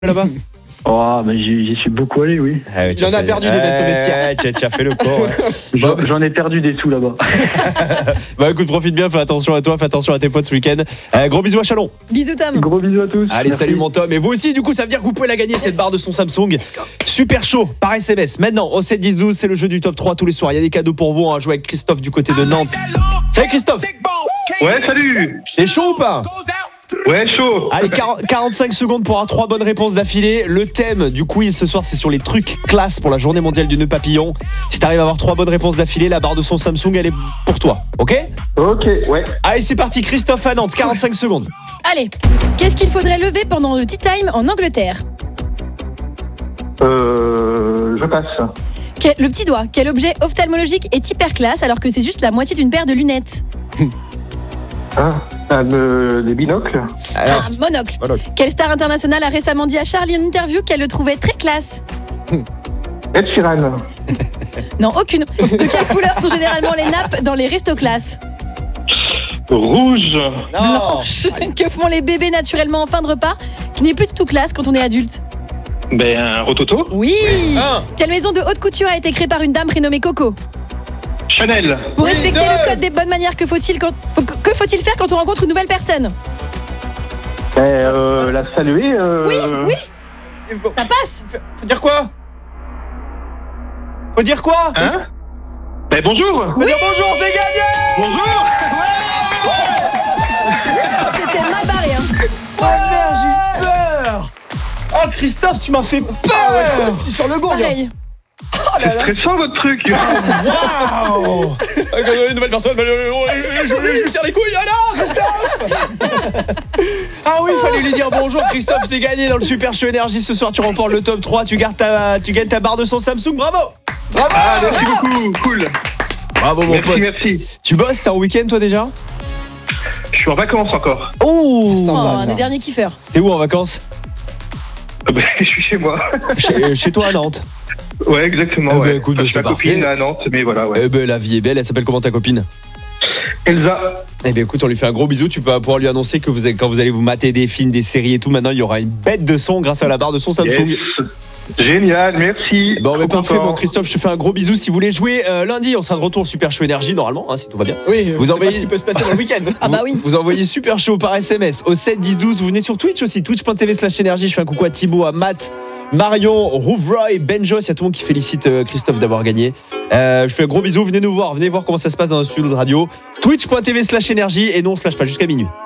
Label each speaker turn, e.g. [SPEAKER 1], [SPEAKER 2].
[SPEAKER 1] là-bas?
[SPEAKER 2] Oh, mais j'y suis beaucoup allé, oui.
[SPEAKER 1] Ah oui,
[SPEAKER 3] Il en a perdu des vestes au vestiaire.
[SPEAKER 1] Tu as fait le corps. Ouais.
[SPEAKER 2] J'en ai perdu des sous là-bas.
[SPEAKER 1] Bah écoute, profite bien, fais attention à toi, fais attention à tes potes ce week-end. Gros bisous à Chalon.
[SPEAKER 4] Bisous Tom.
[SPEAKER 2] Gros bisous à tous.
[SPEAKER 1] Allez,
[SPEAKER 2] Merci.
[SPEAKER 1] salut mon Tom. Et vous aussi, du coup, ça veut dire que vous pouvez la gagner, cette barre de son Samsung. Super chaud, par SMS. Maintenant, au 7-10-12, c'est le jeu du top 3 tous les soirs. Il y a des cadeaux pour vous, hein, à jouer avec Christophe du côté de Nantes. Salut Christophe.
[SPEAKER 5] Ouais, salut.
[SPEAKER 1] T'es chaud ou pas?
[SPEAKER 5] Ouais, chaud.
[SPEAKER 1] Allez, 45 secondes pour avoir 3 bonnes réponses d'affilée. Le thème du quiz ce soir, c'est sur les trucs classe pour la journée mondiale du nœud papillon. Si t'arrives à avoir 3 bonnes réponses d'affilée, la barre de son Samsung, elle est pour toi. Ok?
[SPEAKER 2] Ok, ouais.
[SPEAKER 1] Allez, c'est parti. Christophe à Nantes, 45 secondes.
[SPEAKER 4] Allez, qu'est-ce qu'il faudrait lever pendant le tea time en Angleterre?
[SPEAKER 2] Je passe.
[SPEAKER 4] Le petit doigt. Quel objet ophtalmologique est hyper classe alors que c'est juste la moitié d'une paire de lunettes?
[SPEAKER 2] Des binocles.
[SPEAKER 1] Alors,
[SPEAKER 4] Monocle. Quelle star internationale a récemment dit à Charlie en interview qu'elle le trouvait très classe?
[SPEAKER 2] Ed Sheeran.
[SPEAKER 4] Non, aucune. De quelle couleur sont généralement les nappes dans les restos-classes?
[SPEAKER 5] Rouge.
[SPEAKER 4] Blanche. Que font les bébés naturellement en fin de repas qui n'est plus du tout classe quand on est adulte?
[SPEAKER 5] Ben, un rototo.
[SPEAKER 4] Oui.
[SPEAKER 1] Un.
[SPEAKER 4] Quelle maison de haute couture a été créée par une dame prénommée Coco?
[SPEAKER 5] Chanel.
[SPEAKER 4] Pour
[SPEAKER 1] Oui,
[SPEAKER 4] respecter
[SPEAKER 1] deux.
[SPEAKER 4] le code des bonnes manières, que faut-il faire quand on rencontre une nouvelle personne?
[SPEAKER 2] La saluer.
[SPEAKER 4] Oui, ça passe.
[SPEAKER 1] faut dire quoi? Faut dire quoi?
[SPEAKER 5] Hein? Ben, bonjour.
[SPEAKER 1] Faut dire bonjour, c'est gagné.
[SPEAKER 5] Bonjour.
[SPEAKER 4] C'était mal barré, hein.
[SPEAKER 1] Oh merde, j'ai eu peur. Oh Christophe, tu m'as fait peur.
[SPEAKER 3] Si sur le gong.
[SPEAKER 4] Pareil.
[SPEAKER 5] C'est stressant votre truc.
[SPEAKER 1] Waouh. Une nouvelle personne, je lui serre les couilles, alors Christophe. Ah oui, il fallait lui dire bonjour. Christophe, c'est gagné dans le Super Show Énergie. Ce soir, tu remportes le top 3, tu gagnes ta barre de son Samsung, bravo.
[SPEAKER 5] Ah, merci beaucoup. Cool.
[SPEAKER 1] Bravo mon pote.
[SPEAKER 5] Merci.
[SPEAKER 1] Tu bosses, t'es en week-end toi déjà?
[SPEAKER 5] Je suis en vacances encore.
[SPEAKER 1] Oh,
[SPEAKER 4] Oh, des derniers kiffeurs.
[SPEAKER 1] t'es où en vacances?
[SPEAKER 5] Ben, je suis chez moi.
[SPEAKER 1] Chez toi à Nantes.
[SPEAKER 5] Ouais, exactement.
[SPEAKER 1] Eh ben,
[SPEAKER 5] Ouais.
[SPEAKER 1] écoute,
[SPEAKER 5] Enfin, je suis
[SPEAKER 1] c'est
[SPEAKER 5] ma copine
[SPEAKER 1] parfait.
[SPEAKER 5] à Nantes, mais voilà, ouais.
[SPEAKER 1] Eh ben la vie est belle, elle s'appelle comment ta copine?
[SPEAKER 5] Elsa.
[SPEAKER 1] Eh bien écoute, on lui fait un gros bisou. Tu peux pouvoir lui annoncer que quand vous allez vous mater des films, des séries et tout, maintenant il y aura une bête de son grâce à la barre de son Samsung.
[SPEAKER 5] Yes. Génial, merci.
[SPEAKER 1] Bon, mais
[SPEAKER 5] Trop
[SPEAKER 1] parfait,
[SPEAKER 5] content.
[SPEAKER 1] bon Christophe, je te fais un gros bisou. Si vous voulez jouer lundi, on sera de retour Super Show Énergie normalement, hein, si tout va bien.
[SPEAKER 3] Oui,
[SPEAKER 1] Vous
[SPEAKER 3] vous
[SPEAKER 1] envoyez-
[SPEAKER 3] envoyez ce qui peut se passer dans le week-end.
[SPEAKER 4] Ah bah oui.
[SPEAKER 1] Vous envoyez Super Show par SMS au 7-10-12. Vous venez sur Twitch aussi, twitch.tv/énergie. Je fais un coucou à Thibaut, à Matt, Marion, Rouvroy, Benjos. Il y a tout le monde qui félicite Christophe d'avoir gagné. Je fais un gros bisou. Venez nous voir, venez voir comment ça se passe dans un studio de radio. Twitch.tv/énergie et non, on se lâche pas jusqu'à minuit.